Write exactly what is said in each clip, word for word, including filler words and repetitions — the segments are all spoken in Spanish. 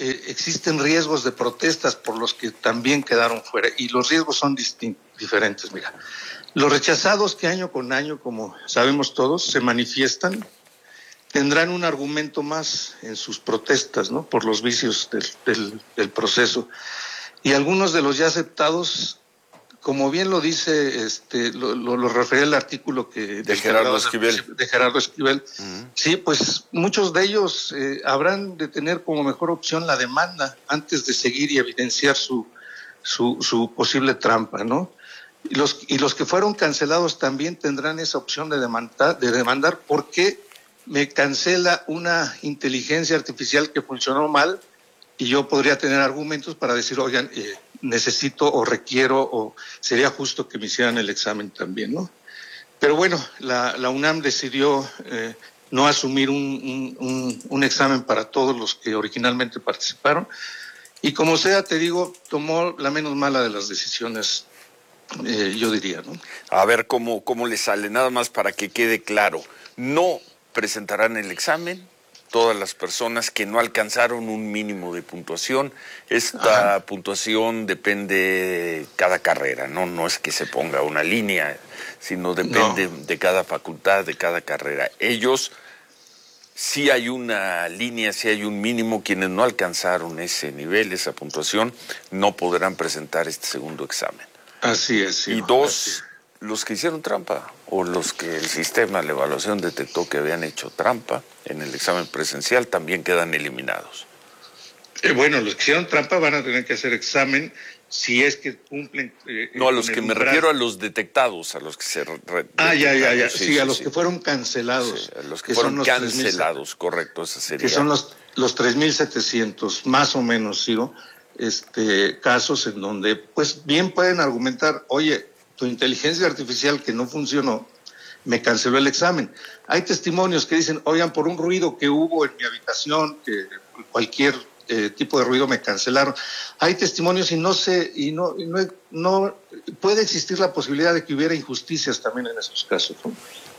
eh, existen riesgos de protestas por los que también quedaron fuera, y los riesgos son diferentes. Mira, los rechazados que año con año, como sabemos todos, se manifiestan, tendrán un argumento más en sus protestas, ¿no?, por los vicios del, del, del proceso. Y algunos de los ya aceptados, como bien lo dice, este, lo, lo, lo refería el artículo que de Gerardo Esquivel. De Gerardo Esquivel. Uh-huh. Sí, pues muchos de ellos eh, habrán de tener como mejor opción la demanda antes de seguir y evidenciar su, su, su posible trampa, ¿no? Y los, y los que fueron cancelados también tendrán esa opción de demandar, de demandar porque me cancela una inteligencia artificial que funcionó mal, y yo podría tener argumentos para decir, oigan, eh, necesito o requiero o sería justo que me hicieran el examen también, ¿no? Pero bueno, la, la UNAM decidió eh, no asumir un, un, un examen para todos los que originalmente participaron, y como sea, te digo, tomó la menos mala de las decisiones, eh, yo diría, ¿no? A ver cómo, cómo le sale, nada más para que quede claro. No presentarán el examen todas las personas que no alcanzaron un mínimo de puntuación. Esta Ajá. puntuación depende de cada carrera, ¿no? No es que se ponga una línea, sino depende no. de cada facultad, de cada carrera. Ellos, sí hay una línea, sí hay un mínimo. Quienes no alcanzaron ese nivel, esa puntuación, no podrán presentar este segundo examen. Así es. Sí, y dos, así. Los que hicieron trampa, o los que el sistema de evaluación detectó que habían hecho trampa en el examen presencial, también quedan eliminados. Eh, bueno, los que hicieron trampa van a tener que hacer examen si es que cumplen... Eh, no, a los que me refiero a los detectados, a los que se... Re ah, ya, ya, ya, sí, sí, sí a los sí. que fueron cancelados. Sí, a los que, que fueron son los cancelados, correcto, esa sería. Que son los, los tres mil setecientos, más o menos, digo, este, casos en donde, pues, bien pueden argumentar, oye, tu inteligencia artificial que no funcionó, me canceló el examen. Hay testimonios que dicen, oigan, por un ruido que hubo en mi habitación, que cualquier eh, tipo de ruido me cancelaron. Hay testimonios y no sé, y no, y no, no puede existir la posibilidad de que hubiera injusticias también en esos casos, ¿no?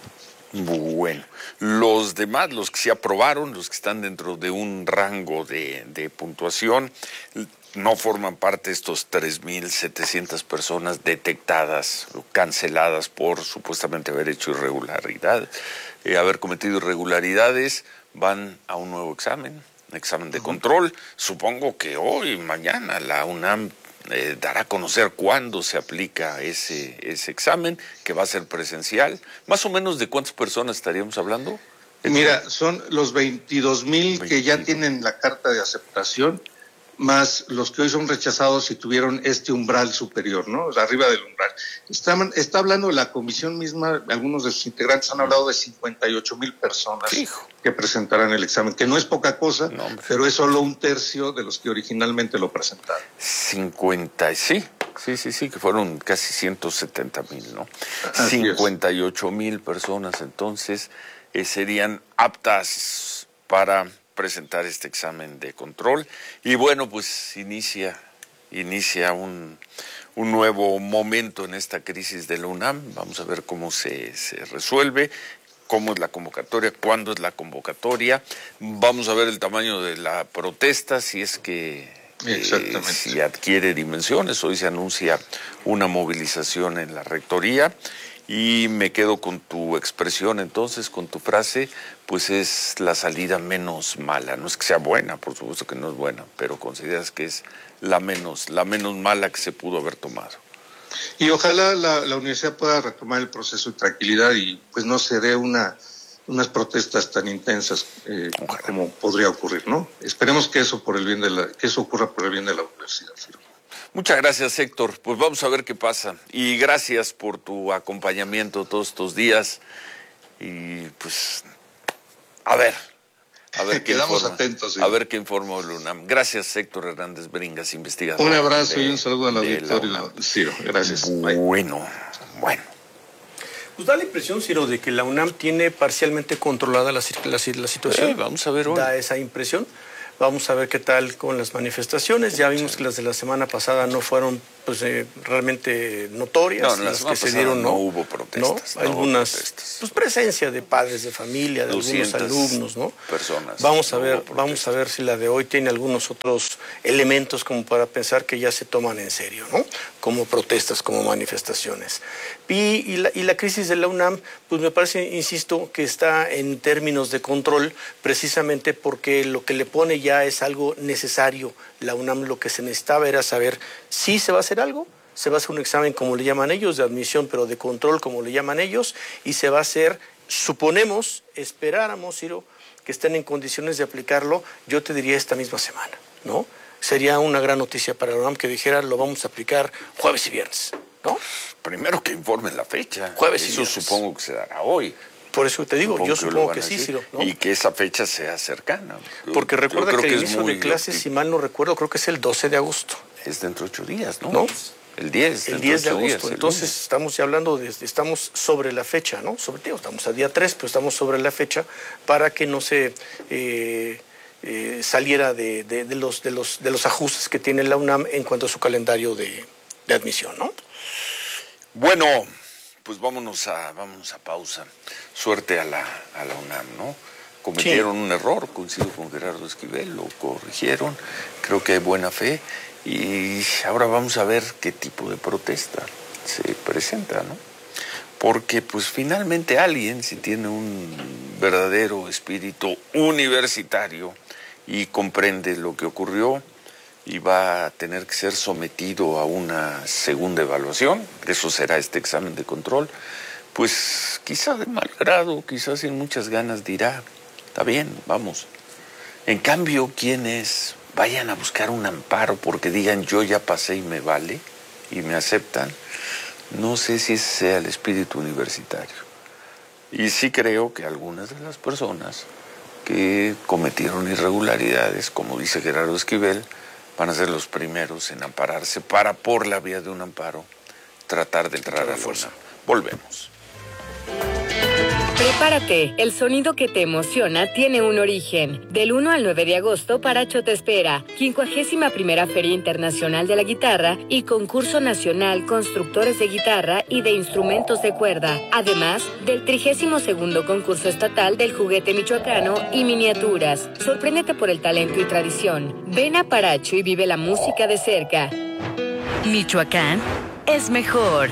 Bueno, los demás, los que se aprobaron, los que están dentro de un rango de, de puntuación, no forman parte de estos tres mil setecientas personas detectadas o canceladas por supuestamente haber hecho irregularidades, eh, haber cometido irregularidades, van a un nuevo examen, un examen de control. Supongo que hoy, mañana, la UNAM eh, dará a conocer cuándo se aplica ese, ese examen, que va a ser presencial. ¿Más o menos de cuántas personas estaríamos hablando? Mira, son los veintidós mil que ya tienen la carta de aceptación, más los que hoy son rechazados y tuvieron este umbral superior, ¿no? O sea, arriba del umbral. Está, está hablando la comisión misma, algunos de sus integrantes han hablado de cincuenta y ocho mil personas Hijo. que presentarán el examen, que no es poca cosa, no, pero es solo un tercio de los que originalmente lo presentaron. cincuenta, sí, sí, sí, sí, que fueron casi ciento setenta mil, ¿no? Así cincuenta y ocho mil personas, entonces, eh, serían aptas para presentar este examen de control. Y bueno, pues inicia, inicia un, un nuevo momento en esta crisis de la UNAM. Vamos a ver cómo se, se resuelve, cómo es la convocatoria, cuándo es la convocatoria. Vamos a ver el tamaño de la protesta, si es que eh, si adquiere dimensiones. Hoy se anuncia una movilización en la rectoría. Y me quedo con tu expresión, entonces, con tu frase, pues es la salida menos mala. No es que sea buena, por supuesto que no es buena, pero consideras que es la menos, la menos mala que se pudo haber tomado. Y ojalá la, la universidad pueda retomar el proceso de tranquilidad y pues no se dé una, unas protestas tan intensas eh, como podría ocurrir, ¿no? Esperemos que eso por el bien de la, que eso ocurra por el bien de la universidad, ¿sí? Muchas gracias, Héctor. Pues vamos a ver qué pasa. Y gracias por tu acompañamiento todos estos días. Y pues, a ver, a ver qué Quedamos informa, atentos. ¿Sí? A ver qué informa el UNAM. Gracias, Héctor Hernández Bringas, investigador. Un abrazo de, y un saludo al auditorio. Ciro, gracias. Bueno, Bye. bueno. Pues da la impresión, Ciro, de que la UNAM tiene parcialmente controlada la, la, la situación. Eh, vamos a ver hoy. Da esa impresión. Vamos a ver qué tal con las manifestaciones. Ya vimos que las de la semana pasada no fueron pues eh, realmente notorias, no, en las las que se dieron, no, no hubo protestas, ¿no? no algunas hubo protestas. Pues presencia de padres de familia, de algunos alumnos, ¿no? Personas. Vamos a no ver, vamos a ver si la de hoy tiene algunos otros elementos como para pensar que ya se toman en serio, ¿no? Como protestas, como manifestaciones. Y, y, la, y la crisis de la UNAM, pues me parece, insisto, que está en términos de control, precisamente porque lo que le pone ya es algo necesario. La UNAM lo que se necesitaba era saber si se va a hacer algo, se va a hacer un examen como le llaman ellos, de admisión, pero de control como le llaman ellos, y se va a hacer, suponemos, esperáramos, Ciro, que estén en condiciones de aplicarlo, yo te diría esta misma semana, ¿no? Sería una gran noticia para la UNAM que dijera, lo vamos a aplicar jueves y viernes, ¿no? Primero que informen la fecha. Jueves y Eso viernes. supongo que se dará hoy. Por eso te digo, Supongo yo que supongo lo que van a sí, decir, Ciro, ¿no? Y que esa fecha sea cercana. Yo- Porque yo recuerda creo que el es inicio muy de clases, si mal no recuerdo, creo que es el doce de agosto. Es dentro de ocho días, ¿no? ¿No? El diez. El dentro diez de ocho días, agosto, el entonces lunes. estamos ya hablando, de, estamos sobre la fecha, ¿no? Sobre, digo, estamos a día tres, pero estamos sobre la fecha para que no se eh, eh, saliera de, de, de, los, de, los, de los ajustes que tiene la UNAM en cuanto a su calendario de, de admisión, ¿no? Bueno, pues vámonos a, vámonos a pausa. Suerte a la, a la UNAM, ¿no? Cometieron Sí. un error, coincido con Gerardo Esquivel, lo corrigieron, creo que hay buena fe y ahora vamos a ver qué tipo de protesta se presenta, ¿no? Porque pues finalmente alguien, si tiene un verdadero espíritu universitario y comprende lo que ocurrió y va a tener que ser sometido a una segunda evaluación, eso será este examen de control, pues quizá de mal grado, quizás sin muchas ganas dirá, está bien, vamos. En cambio, quienes vayan a buscar un amparo porque digan yo ya pasé y me vale y me aceptan, no sé si ese sea el espíritu universitario. Y sí creo que algunas de las personas que cometieron irregularidades, como dice Gerardo Esquivel, van a ser los primeros en ampararse para, por la vía de un amparo, tratar de entrar a la fuerza. Volvemos. Prepárate, el sonido que te emociona tiene un origen. Del uno al nueve de agosto, Paracho te espera. quincuagésima primera Feria Internacional de la Guitarra y Concurso Nacional Constructores de Guitarra y de Instrumentos de Cuerda. Además del trigésimo segundo Concurso Estatal del Juguete Michoacano y Miniaturas. Sorpréndete por el talento y tradición. Ven a Paracho y vive la música de cerca. Michoacán es mejor.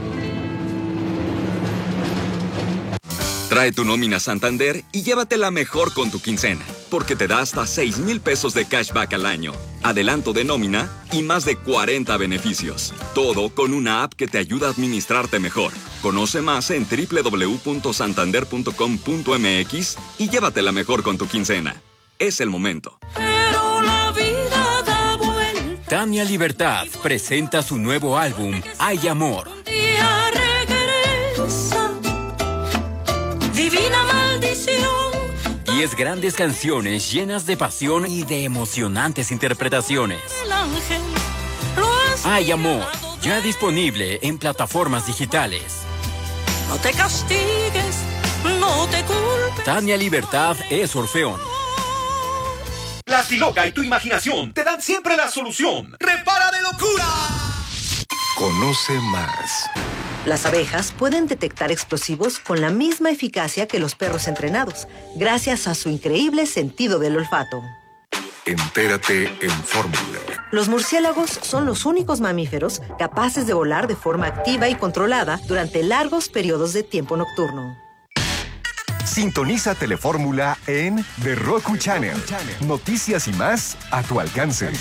Trae tu nómina Santander y llévatela mejor con tu quincena, porque te da hasta seis mil pesos de cashback al año, adelanto de nómina y más de cuarenta beneficios. Todo con una app que te ayuda a administrarte mejor. Conoce más en doble u doble u doble u punto santander punto com punto m x y llévatela mejor con tu quincena. Es el momento. Pero la vida da vuelta. Tania Libertad presenta su nuevo álbum, Hay Amor. Un día regresa. Divina maldición. Diez grandes canciones llenas de pasión y de emocionantes interpretaciones. El ángel lo has Hay Amor, llevado ya de- disponible en plataformas digitales. No te castigues, no te culpes. Tania Libertad es Orfeón. Plastiloca y tu imaginación te dan siempre la solución. ¡Repara de locura! Conoce más. Las abejas pueden detectar explosivos con la misma eficacia que los perros entrenados, gracias a su increíble sentido del olfato. Entérate en Fórmula. Los murciélagos son los únicos mamíferos capaces de volar de forma activa y controlada durante largos periodos de tiempo nocturno. Sintoniza Telefórmula en The Roku Channel. Noticias y más a tu alcance.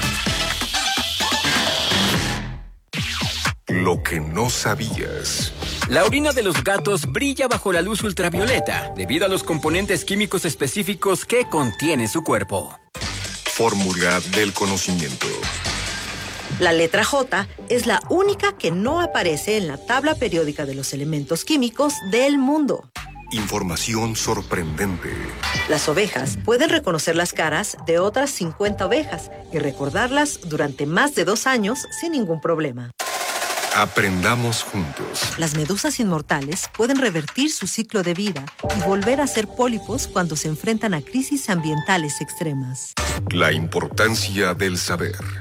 Lo que no sabías. La orina de los gatos brilla bajo la luz ultravioleta debido a los componentes químicos específicos que contiene su cuerpo. Fórmula del conocimiento. La letra J es la única que no aparece en la tabla periódica de los elementos químicos del mundo. Información sorprendente. Las ovejas pueden reconocer las caras de otras cincuenta ovejas y recordarlas durante más de dos años sin ningún problema. Aprendamos juntos. Las medusas inmortales pueden revertir su ciclo de vida y volver a ser pólipos cuando se enfrentan a crisis ambientales extremas. La importancia del saber.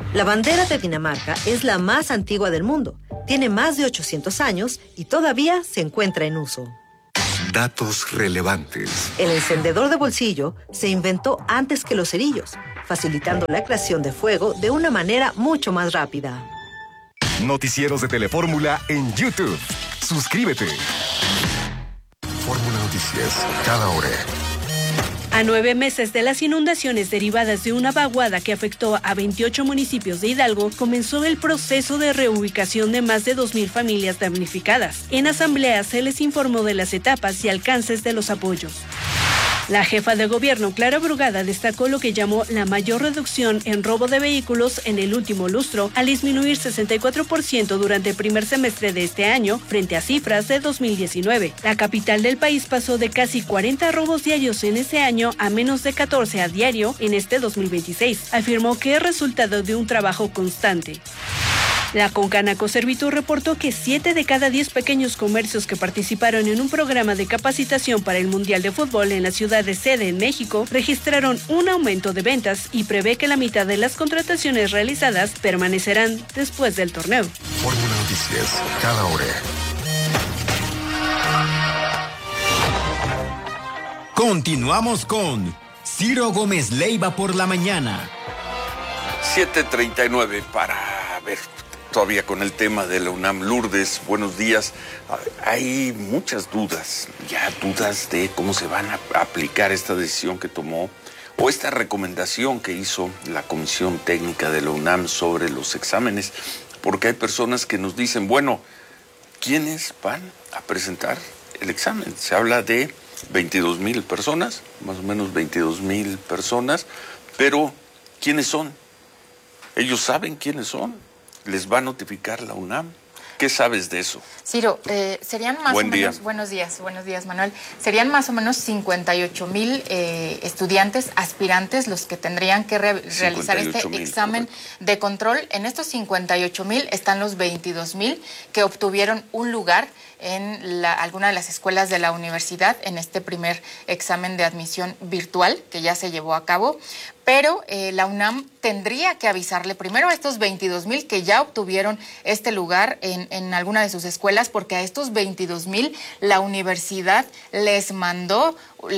La bandera de Dinamarca es la más antigua del mundo. Tiene más de ochocientos años y todavía se encuentra en uso. Datos relevantes. El encendedor de bolsillo se inventó antes que los cerillos, facilitando la creación de fuego de una manera mucho más rápida. Noticieros de Telefórmula en YouTube. Suscríbete. Fórmula Noticias, cada hora. A nueve meses de las inundaciones derivadas de una vaguada que afectó a veintiocho municipios de Hidalgo, comenzó el proceso de reubicación de más de dos mil familias damnificadas. En asamblea se les informó de las etapas y alcances de los apoyos. La jefa de gobierno, Clara Brugada, destacó lo que llamó la mayor reducción en robo de vehículos en el último lustro, al disminuir sesenta y cuatro por ciento durante el primer semestre de este año, frente a cifras de dos mil diecinueve. La capital del país pasó de casi cuarenta robos diarios en ese año a menos de catorce a diario en este dos mil veintiséis. Afirmó que es resultado de un trabajo constante. La Concanaco Servitur reportó que siete de cada diez pequeños comercios que participaron en un programa de capacitación para el Mundial de Fútbol en la ciudad de sede en México registraron un aumento de ventas y prevé que la mitad de las contrataciones realizadas permanecerán después del torneo. Fórmula Noticias, cada hora. Continuamos con Ciro Gómez Leiva por la mañana. siete treinta y nueve para ver. Todavía con el tema de la UNAM. Lourdes, buenos días. Hay muchas dudas, ya dudas de cómo se van a aplicar esta decisión que tomó o esta recomendación que hizo la Comisión Técnica de la UNAM sobre los exámenes, porque hay personas que nos dicen, bueno, ¿quiénes van a presentar el examen? Se habla de veintidós mil personas, más o menos veintidós mil personas, pero ¿quiénes son? ¿Ellos saben quiénes son? ¿Les va a notificar la UNAM? ¿Qué sabes de eso? Ciro, eh, serían más Buen o menos, día. buenos días, buenos días Manuel, serían más o menos cincuenta y ocho mil eh, estudiantes aspirantes los que tendrían que re realizar este examen correcto. de control. En estos cincuenta y ocho mil están los veintidós mil que obtuvieron un lugar en la, alguna de las escuelas de la universidad en este primer examen de admisión virtual que ya se llevó a cabo. Pero eh, la UNAM tendría que avisarle primero a estos veintidós mil que ya obtuvieron este lugar en, en alguna de sus escuelas, porque a estos veintidós mil la universidad les mandó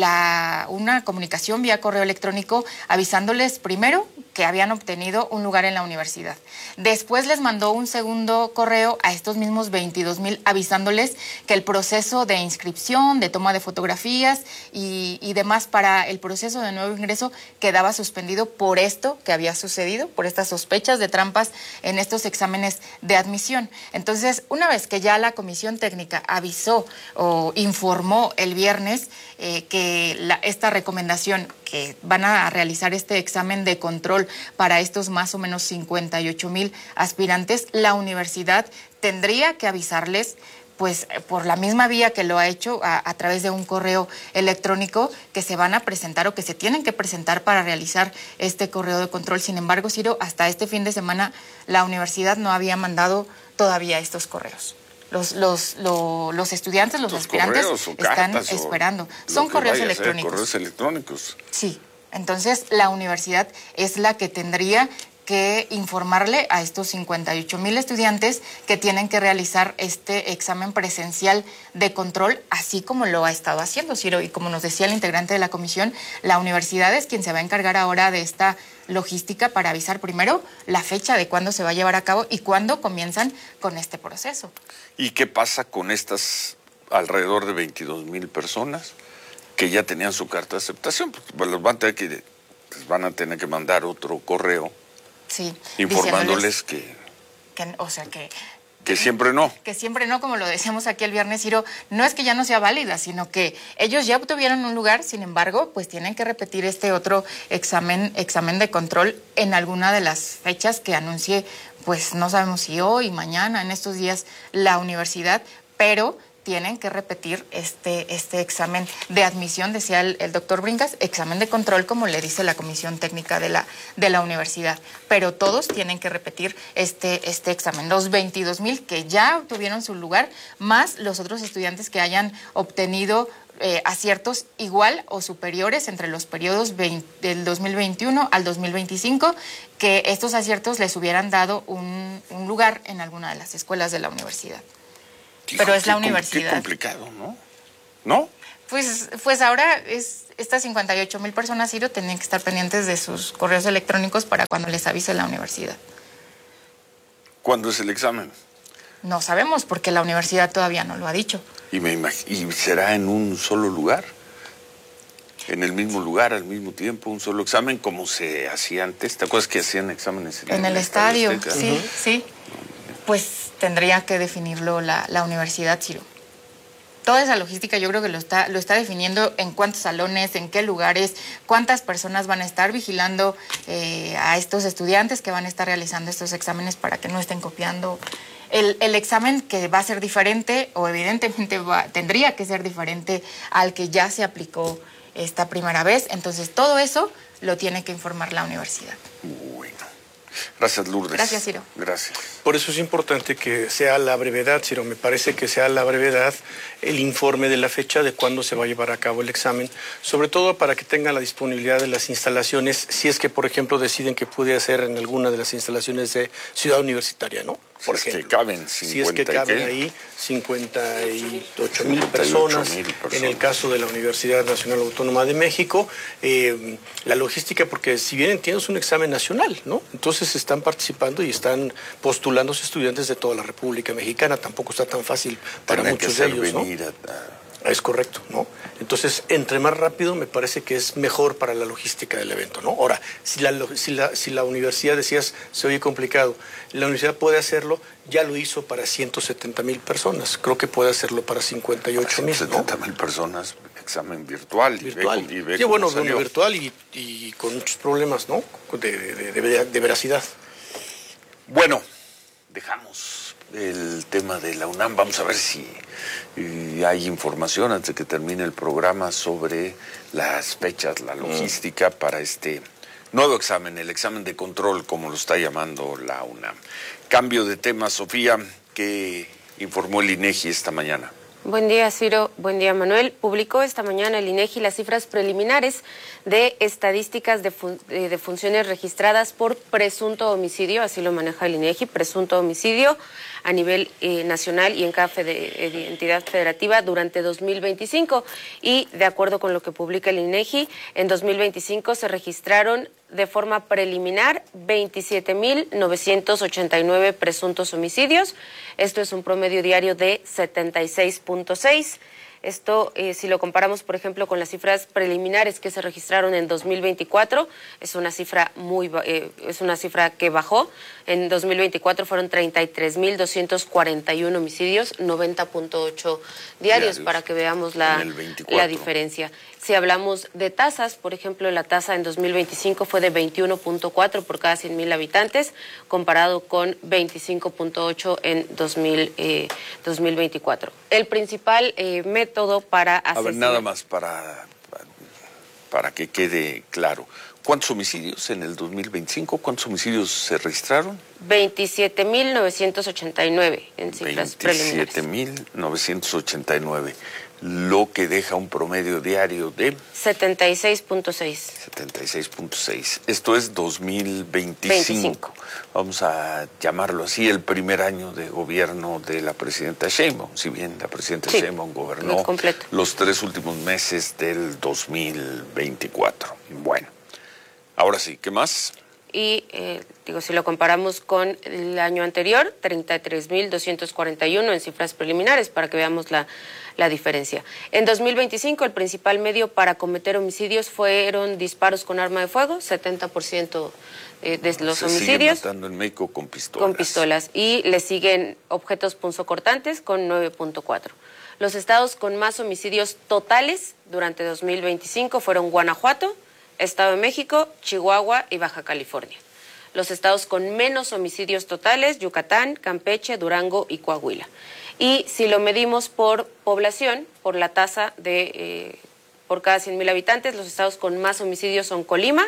la, una comunicación vía correo electrónico avisándoles primero que habían obtenido un lugar en la universidad. Después les mandó un segundo correo a estos mismos veintidós mil avisándoles que el proceso de inscripción, de toma de fotografías y, y demás para el proceso de nuevo ingreso quedaba suspendido por esto que había sucedido, por estas sospechas de trampas en estos exámenes de admisión. Entonces, una vez que ya la Comisión Técnica avisó o informó el viernes eh, que la, esta recomendación que van a realizar este examen de control para estos más o menos cincuenta y ocho mil aspirantes, la universidad tendría que avisarles, pues por la misma vía que lo ha hecho a, a través de un correo electrónico, que se van a presentar o que se tienen que presentar para realizar este correo de control. Sin embargo, Ciro, hasta este fin de semana la universidad no había mandado todavía estos correos. Los, los, los, los estudiantes, los, los aspirantes están esperando. Son correos electrónicos. Correos electrónicos. Sí, entonces la universidad es la que tendría que informarle a estos cincuenta y ocho mil estudiantes que tienen que realizar este examen presencial de control, así como lo ha estado haciendo, Ciro. Y como nos decía el integrante de la comisión, la universidad es quien se va a encargar ahora de esta logística para avisar primero la fecha de cuándo se va a llevar a cabo y cuándo comienzan con este proceso. ¿Y qué pasa con estas alrededor de veintidós mil personas que ya tenían su carta de aceptación? Pues los van a tener que, les van a tener que mandar otro correo. Sí, informándoles que, que, o sea que, que siempre no. Que siempre no, como lo decíamos aquí el viernes, Ciro, no es que ya no sea válida, sino que ellos ya obtuvieron un lugar, sin embargo, pues tienen que repetir este otro examen, examen de control en alguna de las fechas que anuncie, pues no sabemos si hoy, mañana, en estos días, la universidad, pero tienen que repetir este, este examen de admisión, decía el, el doctor Brincas, examen de control, como le dice la Comisión Técnica de la, de la universidad. Pero todos tienen que repetir este, este examen. Los veintidós mil que ya obtuvieron su lugar, más los otros estudiantes que hayan obtenido eh, aciertos igual o superiores entre los periodos veinte, del dos mil veintiuno al dos mil veinticinco, que estos aciertos les hubieran dado un, un lugar en alguna de las escuelas de la universidad. Hijo, Pero es la qué, universidad. Qué complicado, ¿no? ¿No? Pues, pues ahora es, estas cincuenta y ocho mil personas, Ciro, tienen que estar pendientes de sus correos electrónicos para cuando les avise la universidad. ¿Cuándo es el examen? No sabemos porque la universidad todavía no lo ha dicho. ¿Y, me imag- ¿Y será en un solo lugar? ¿En el mismo lugar, al mismo tiempo, un solo examen, como se hacía antes? ¿Te acuerdas que hacían exámenes en, En el, el estadio? Estadio Sí, uh-huh. sí. Pues tendría que definirlo la, la universidad, Ciro. Toda esa logística yo creo que lo está, lo está definiendo en cuántos salones, en qué lugares, cuántas personas van a estar vigilando eh, a estos estudiantes que van a estar realizando estos exámenes para que no estén copiando. El, el examen que va a ser diferente, o evidentemente va, tendría que ser diferente al que ya se aplicó esta primera vez. Entonces, todo eso lo tiene que informar la universidad. Bueno. Gracias, Lourdes. Gracias, Ciro. Gracias. Por eso es importante que sea la brevedad, Ciro. Me parece que sea la brevedad el informe de la fecha de cuándo se va a llevar a cabo el examen, sobre todo para que tengan la disponibilidad de las instalaciones, si es que, por ejemplo, deciden que puede hacer en alguna de las instalaciones de Ciudad Universitaria, ¿no? Por si ejemplo, es que caben cincuenta, si es que caben ¿qué? ahí cincuenta y ocho mil personas, personas, en el caso de la Universidad Nacional Autónoma de México, eh, la logística, porque si bien entiendo es un examen nacional, ¿no? Entonces están participando y están postulándose estudiantes de toda la República Mexicana, tampoco está tan fácil para Tendrá muchos que de ellos, ¿no? A... Es correcto, ¿no? Entonces, entre más rápido me parece que es mejor para la logística del evento, ¿no? Ahora, si la, si la, si la universidad, decías, se oye complicado, la universidad puede hacerlo, ya lo hizo para ciento setenta mil personas, creo que puede hacerlo para cincuenta y ocho mil, ¿no? setenta mil personas, examen virtual. Virtual. Y ve, y ve sí, bueno, salió. virtual y, y con muchos problemas, ¿no? De, de, de, de veracidad. Bueno, dejamos el tema de la UNAM. Vamos a ver si eh, hay información antes de que termine el programa sobre las fechas, la logística mm. para este nuevo examen, el examen de control, como lo está llamando la UNAM. Cambio de tema, Sofía, ¿qué informó el INEGI esta mañana? Buen día, Ciro. Buen día, Manuel. Publicó esta mañana el INEGI las cifras preliminares de estadísticas de, fun de funciones registradas por presunto homicidio, así lo maneja el INEGI, presunto homicidio a nivel eh, nacional y en cada fede entidad federativa durante dos mil veinticinco. Y de acuerdo con lo que publica el INEGI, en dos mil veinticinco se registraron de forma preliminar veintisiete mil novecientos ochenta y nueve presuntos homicidios. Esto es un promedio diario de setenta y seis punto seis. Esto, eh, si lo comparamos, por ejemplo, con las cifras preliminares que se registraron en dos mil veinticuatro, es una cifra muy, eh, es una cifra que bajó. En dos mil veinticuatro fueron treinta y tres mil doscientos cuarenta y uno homicidios, noventa punto ocho diarios, diarios, para que veamos la, la diferencia. Si hablamos de tasas, por ejemplo, la tasa en dos mil veinticinco fue de veintiuno punto cuatro por cada cien mil habitantes, comparado con veinticinco punto ocho en dos mil, eh, dos mil veinticuatro. El principal eh, método para asesinar... A ver, nada más para, para que quede claro. ¿Cuántos homicidios en el dos mil veinticinco? ¿Cuántos homicidios se registraron? veintisiete mil novecientos ochenta y nueve en cifras preliminares. veintisiete mil novecientos ochenta y nueve. Lo que deja un promedio diario de setenta y seis punto seis. setenta y seis punto seis. Esto es dos mil veinticinco. veinticinco. Vamos a llamarlo así, el primer año de gobierno de la presidenta Sheinbaum. Si bien la presidenta sí, Sheinbaum gobernó los tres últimos meses del dos mil veinticuatro. Bueno, ahora sí, ¿qué más? Y, eh, digo, si lo comparamos con el año anterior, treinta y tres mil doscientos cuarenta y uno en cifras preliminares, para que veamos la, la diferencia. En dos mil veinticinco, el principal medio para cometer homicidios fueron disparos con arma de fuego, setenta por ciento de, de los Se homicidios. Se sigue matando en México con pistolas. Con pistolas. Y le siguen objetos punzocortantes con nueve punto cuatro. Los estados con más homicidios totales durante dos mil veinticinco fueron Guanajuato, Estado de México, Chihuahua y Baja California. Los estados con menos homicidios totales, Yucatán, Campeche, Durango y Coahuila. Y si lo medimos por población, por la tasa de, eh, por cada cien mil habitantes, los estados con más homicidios son Colima,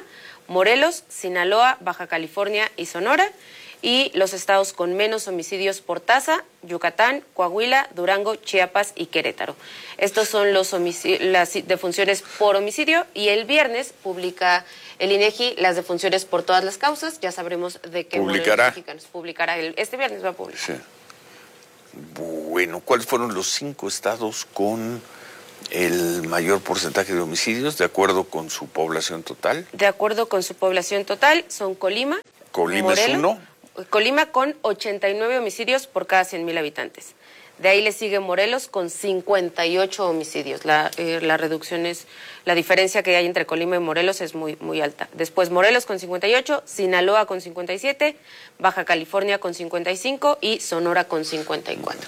Morelos, Sinaloa, Baja California y Sonora. Y los estados con menos homicidios por tasa, Yucatán, Coahuila, Durango, Chiapas y Querétaro. Estos son los las defunciones por homicidio, y el viernes publica el INEGI las defunciones por todas las causas. Ya sabremos de qué publicará. mexicanos publicará. El, este viernes va a publicar. Sí. Bueno, ¿cuáles fueron los cinco estados con el mayor porcentaje de homicidios de acuerdo con su población total? De acuerdo con su población total, son Colima, Colima Morelos, es uno. Colima con ochenta y nueve homicidios por cada cien mil habitantes. De ahí le sigue Morelos con cincuenta y ocho homicidios. La, eh, la reducción es, la diferencia que hay entre Colima y Morelos es muy, muy alta. Después Morelos con cincuenta y ocho, Sinaloa con cincuenta y siete, Baja California con cincuenta y cinco y Sonora con cincuenta y cuatro.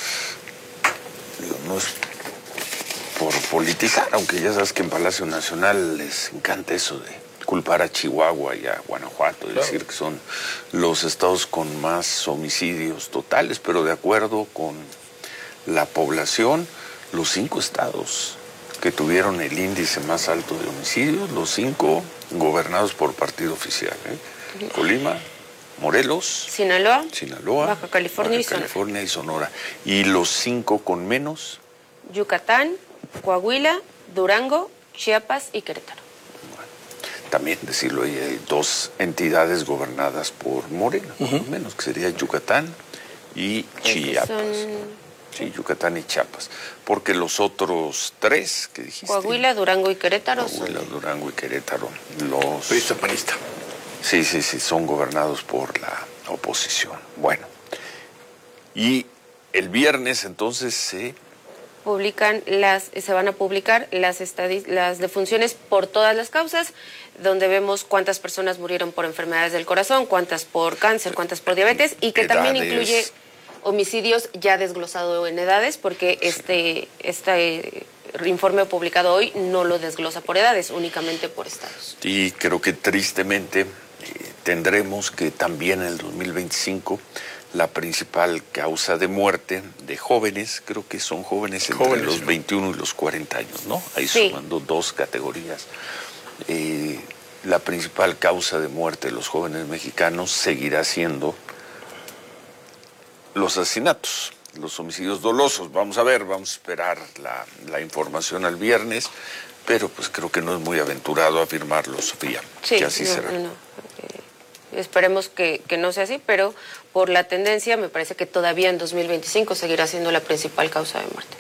No es por politizar, aunque ya sabes que en Palacio Nacional les encanta eso de culpar a Chihuahua y a Guanajuato, claro. Decir que son los estados con más homicidios totales, pero de acuerdo con la población, los cinco estados que tuvieron el índice más alto de homicidios, los cinco gobernados por partido oficial, ¿eh? Colima, Morelos, Sinaloa, Sinaloa, Baja California, Baja California y Sonora. Y los cinco con menos, Yucatán, Coahuila, Durango, Chiapas y Querétaro. También decirlo, hay dos entidades gobernadas por Morena, uh-huh. menos que sería Yucatán y Chiapas. Son... Sí, Yucatán y Chiapas. Porque los otros tres que dijiste. Coahuila, Durango y Querétaro. Coahuila, son... Durango y Querétaro. Los. Prista, panista. Sí, sí, sí, son gobernados por la oposición. Bueno. Y el viernes entonces se. Publican las, se van a publicar las, estadis, las defunciones por todas las causas, donde vemos cuántas personas murieron por enfermedades del corazón, cuántas por cáncer, cuántas por diabetes, y que edades. También incluye homicidios ya desglosado en edades, porque sí. este, este informe publicado hoy no lo desglosa por edades, únicamente por estados. Y creo que tristemente eh, tendremos que también en el dos mil veinticinco la principal causa de muerte de jóvenes, creo que son jóvenes entre jóvenes, los veintiuno y los cuarenta años, ¿no? Ahí sí. Sumando dos categorías. Eh, la principal causa de muerte de los jóvenes mexicanos seguirá siendo los asesinatos, los homicidios dolosos. Vamos a ver, vamos a esperar la, la información al viernes, pero pues creo que no es muy aventurado afirmarlo, Sofía, sí, que así no, será. No, no. Eh, esperemos que, que no sea así, pero por la tendencia me parece que todavía en dos mil veinticinco seguirá siendo la principal causa de muerte.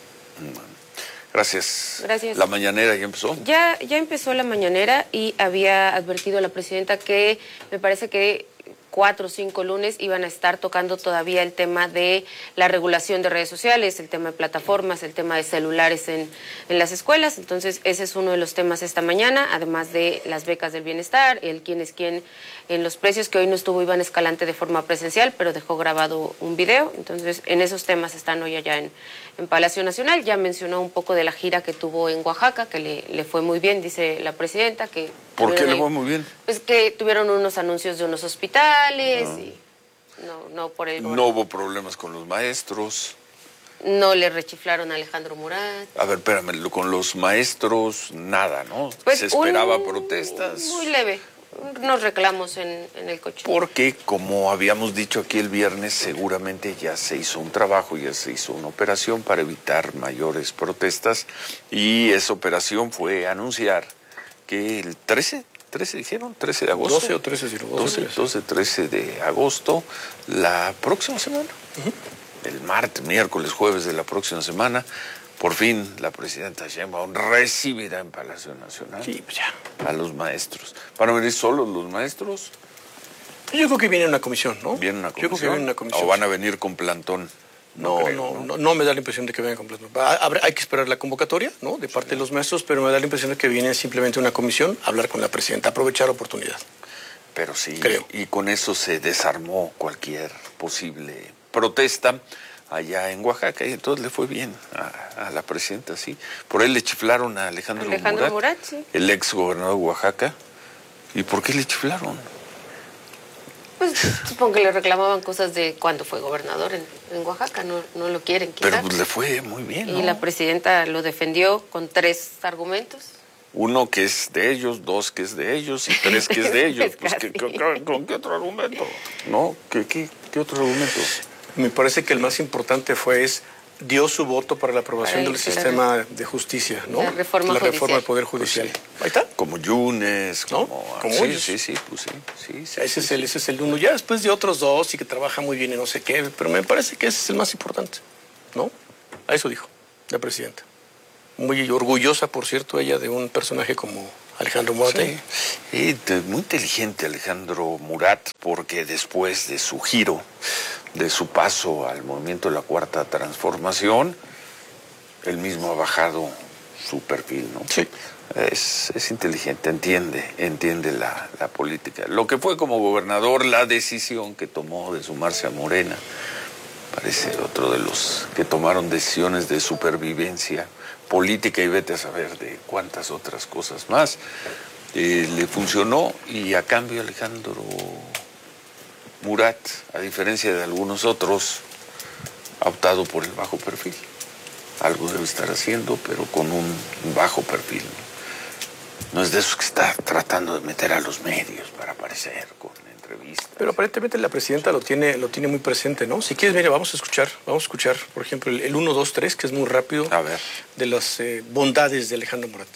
Gracias. Gracias. ¿La mañanera ya empezó? Ya, ya empezó la mañanera y había advertido a la presidenta que me parece que cuatro o cinco lunes iban a estar tocando todavía el tema de la regulación de redes sociales, el tema de plataformas, el tema de celulares en, en las escuelas. Entonces, ese es uno de los temas esta mañana, además de las becas del bienestar, el quién es quién en los precios, que hoy no estuvo Iván Escalante de forma presencial, pero dejó grabado un video. Entonces, en esos temas están hoy allá en, en Palacio Nacional. Ya mencionó un poco de la gira que tuvo en Oaxaca, que le, le fue muy bien, dice la presidenta. Que ¿Por qué ahí, le fue muy bien? Pues que tuvieron unos anuncios de unos hospitales no. y no, no por el... No hubo problemas con los maestros. No le rechiflaron a Alejandro Murat. A ver, espérame, con los maestros nada, ¿no? Pues se esperaba un, protestas. Muy leve, unos reclamos en, en el coche. Porque, como habíamos dicho aquí el viernes, seguramente ya se hizo un trabajo, ya se hizo una operación para evitar mayores protestas, y esa operación fue anunciar que el trece, trece dijeron, trece de agosto. doce o trece, si lo doce, doce, trece de agosto, la próxima semana. Uh-huh. El martes, miércoles, jueves de la próxima semana, por fin la presidenta Sheinbaum recibirá en Palacio Nacional sí, pues ya. a los maestros. ¿Van a venir solos los maestros? Yo creo que viene una comisión, ¿no? ¿Viene una comisión? Yo creo que viene una comisión. ¿O van a venir con plantón? No, no, creo, no, no, no me da la impresión de que vengan con plantón. Hay que esperar la convocatoria, ¿no? De parte sí. de los maestros, pero me da la impresión de que viene simplemente una comisión a hablar con la presidenta, aprovechar la oportunidad. Pero sí, creo. Y con eso se desarmó cualquier posible protesta allá en Oaxaca, y entonces le fue bien a, a la presidenta, sí. Por él le chiflaron a Alejandro, Alejandro Murat, Murat sí. el ex gobernador de Oaxaca. ¿Y por qué le chiflaron? Pues supongo que le reclamaban cosas de cuando fue gobernador en, en Oaxaca, no, no lo quieren quitar. Pero pues le fue muy bien, ¿no? Y la presidenta lo defendió con tres argumentos. Uno que es de ellos, dos que es de ellos y tres que es de ellos. Pues, ¿qué, qué, qué, ¿con qué otro argumento? ¿No? ¿Qué, qué, qué otro argumento? Me parece que el más importante fue es dio su voto para la aprobación Ahí, del claro. sistema de justicia, ¿no? La reforma la judicial. reforma del Poder Judicial. Pues sí. Ahí está. Como Yunes, ¿no? como... Como sí, ellos. sí, sí, pues sí. sí, sí ese, sí, es sí. El, ese es el uno. Ya después de otros dos y que trabaja muy bien y no sé qué, pero me parece que ese es el más importante, ¿no? A eso dijo la presidenta. Muy orgullosa, por cierto, ella de un personaje como Alejandro Murat. Sí. Y de, muy inteligente Alejandro Murat, porque después de su giro, de su paso al movimiento de la Cuarta Transformación, él mismo ha bajado su perfil, ¿no? Sí. Es, es inteligente, entiende, entiende la, la política. Lo que fue como gobernador, la decisión que tomó de sumarse a Morena, parece otro de los que tomaron decisiones de supervivencia política y vete a saber de cuántas otras cosas más. Eh, le funcionó y a cambio Alejandro Murat, a diferencia de algunos otros, ha optado por el bajo perfil. Algo debe estar haciendo, pero con un bajo perfil. No es de esos que está tratando de meter a los medios para aparecer con entrevistas. Pero aparentemente la presidenta lo tiene, lo tiene muy presente, ¿no? Si quieres, mire, vamos a escuchar, vamos a escuchar, por ejemplo, el, el uno, dos, tres, que es muy rápido. A ver. De las eh, bondades de Alejandro Murat.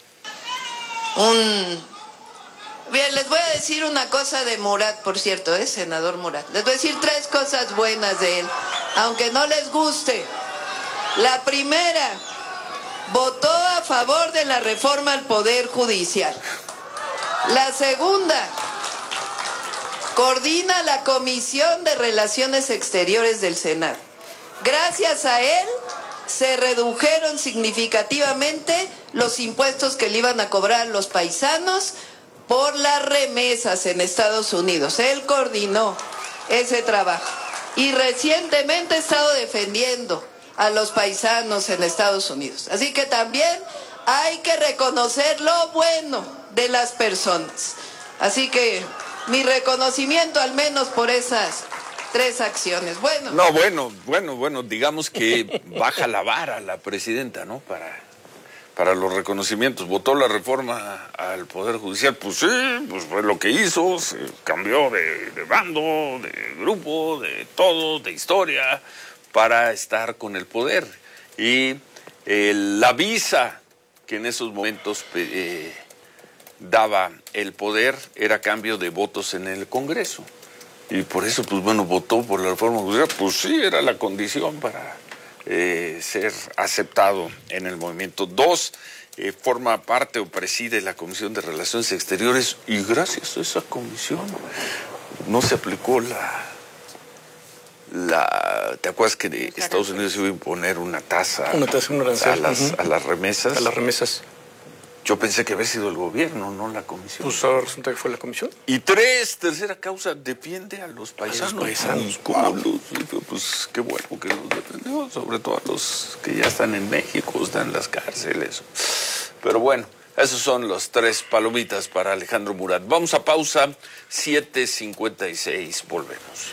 Un... Bien, les voy a decir una cosa de Murat, por cierto, ¿eh? Senador Murat. Les voy a decir tres cosas buenas de él, aunque no les guste. La primera, votó a favor de la reforma al Poder Judicial. La segunda, coordina la Comisión de Relaciones Exteriores del Senado. Gracias a él se redujeron significativamente los impuestos que le iban a cobrar los paisanos por las remesas en Estados Unidos. Él coordinó ese trabajo. Y recientemente ha estado defendiendo a los paisanos en Estados Unidos. Así que también hay que reconocer lo bueno de las personas. Así que mi reconocimiento al menos por esas tres acciones. Bueno. No, bueno, bueno, bueno, digamos que baja la vara la presidenta, ¿no? Para, para los reconocimientos. Votó la reforma al Poder Judicial. Pues sí, pues fue lo que hizo. Se cambió de, de bando, de grupo, de todo, de historia, para estar con el poder. Y eh, la visa que en esos momentos eh, daba el poder era a cambio de votos en el Congreso. Y por eso, pues bueno, votó por la reforma judicial. Pues sí, era la condición para eh, ser aceptado en el movimiento. Dos, eh, forma parte o preside la Comisión de Relaciones Exteriores y gracias a esa comisión no se aplicó la... La, ¿te acuerdas que de Estados Unidos iba a imponer una tasa, una tasa una a, las, uh-huh. a las remesas? A las remesas. Yo pensé que había sido el gobierno, no la comisión. Pues ahora resulta que fue la comisión. Y tres, tercera causa, defiende a los paisanos. A los paisanos. ¿Cómo los? Pues qué bueno que los defendió, sobre todo a los que ya están en México, están en las cárceles. Pero bueno, esos son los tres palomitas para Alejandro Murat. Vamos a pausa, siete cincuenta y seis, volvemos.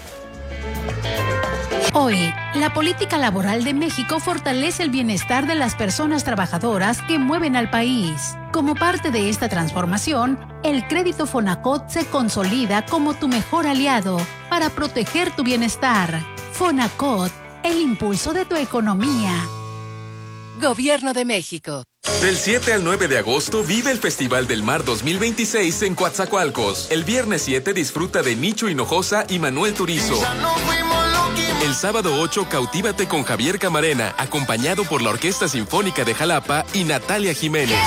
Hoy, la política laboral de México fortalece el bienestar de las personas trabajadoras que mueven al país. Como parte de esta transformación, el crédito Fonacot se consolida como tu mejor aliado para proteger tu bienestar. Fonacot, el impulso de tu economía. Gobierno de México. Del siete al nueve de agosto vive el Festival del Mar dos mil veintiséis en Coatzacoalcos. El viernes siete disfruta de Nicho Hinojosa y Manuel Turizo. El sábado ocho cautívate con Javier Camarena, acompañado por la Orquesta Sinfónica de Jalapa y Natalia Jiménez.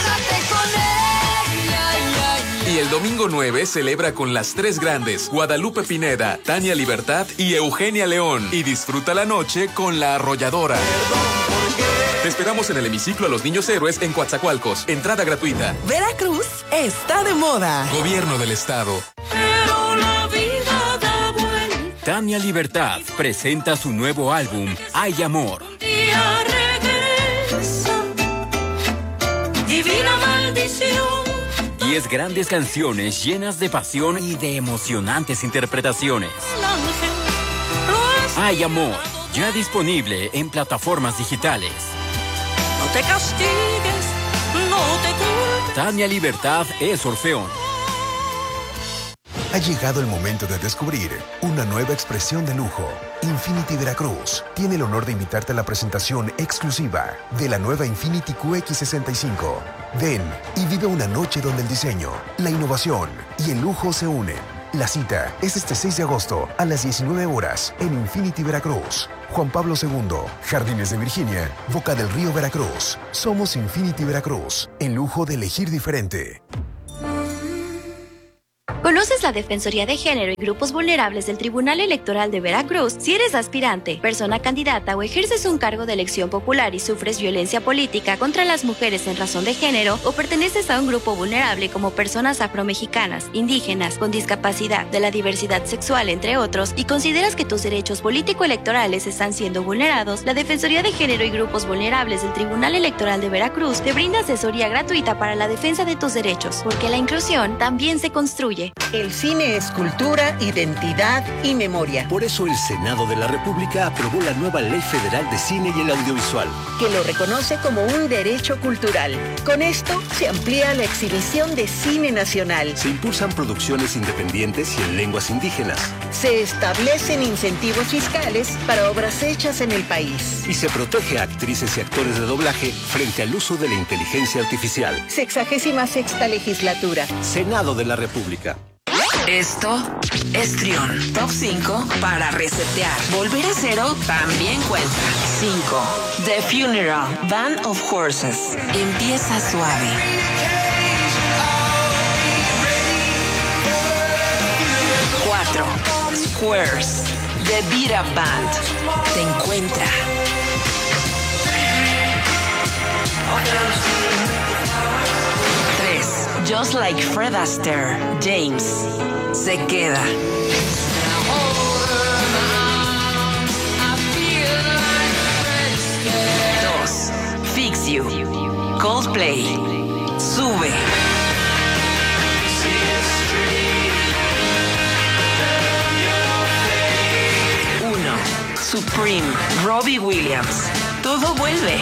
Y el domingo nueve celebra con las tres grandes, Guadalupe Pineda, Tania Libertad y Eugenia León. Y disfruta la noche con La Arrolladora. Te esperamos en el hemiciclo a los Niños Héroes en Coatzacoalcos. Entrada gratuita. Veracruz está de moda. Gobierno del Estado. Pero la vida da vuelta. Tania Libertad presenta su nuevo álbum, Hay Amor. Día regresa. Divina maldición. Diez grandes canciones llenas de pasión y de emocionantes interpretaciones. Hay Amor, ya disponible en plataformas digitales. No te castigues, no te culpes. Tania Libertad es Orfeón. Ha llegado el momento de descubrir una nueva expresión de lujo. Infiniti Veracruz tiene el honor de invitarte a la presentación exclusiva de la nueva Infiniti Q X sesenta y cinco. Ven y vive una noche donde el diseño, la innovación y el lujo se unen. La cita es este seis de agosto a las diecinueve horas en Infiniti Veracruz. Juan Pablo segundo, Jardines de Virginia, Boca del Río, Veracruz. Somos Infiniti Veracruz, el lujo de elegir diferente. ¿Conoces la Defensoría de Género y Grupos Vulnerables del Tribunal Electoral de Veracruz? Si eres aspirante, persona candidata o ejerces un cargo de elección popular y sufres violencia política contra las mujeres en razón de género o perteneces a un grupo vulnerable como personas afromexicanas, indígenas, con discapacidad, de la diversidad sexual, entre otros, y consideras que tus derechos político-electorales están siendo vulnerados, la Defensoría de Género y Grupos Vulnerables del Tribunal Electoral de Veracruz te brinda asesoría gratuita para la defensa de tus derechos, porque la inclusión también se construye. El cine es cultura, identidad y memoria. Por eso el Senado de la República aprobó la nueva Ley Federal de Cine y el Audiovisual, que lo reconoce como un derecho cultural. Con esto se amplía la exhibición de cine nacional. Se impulsan producciones independientes y en lenguas indígenas. Se establecen incentivos fiscales para obras hechas en el país. Y se protege a actrices y actores de doblaje frente al uso de la inteligencia artificial. Sexagésima sexta legislatura. Senado de la República. Esto es Trión. Top cinco para resetear. Volver a cero también cuenta. cinco. The Funeral, Band of Horses. Empieza suave. cuatro. Squares, The Beat Up Band. Te encuentra. tres. Just Like Fred Astaire, James. Se queda. dos. Fix You, Coldplay. Sube. uno. Supreme, Robbie Williams. Todo vuelve.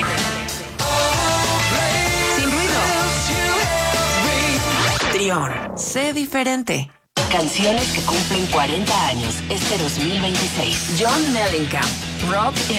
Sin ruido. Trión, sé diferente. Canciones que cumplen cuarenta años este dos mil veintiséis. John Mellencamp, Rock